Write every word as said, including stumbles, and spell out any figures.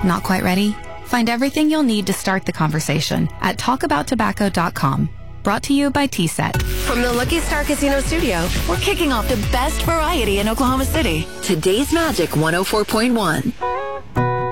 Not quite ready? Find everything you'll need to start the conversation at talk about tobacco dot com. Brought to you by T SET. From the Lucky Star Casino studio, we're kicking off the best variety in Oklahoma City. Today's Magic one oh four point one.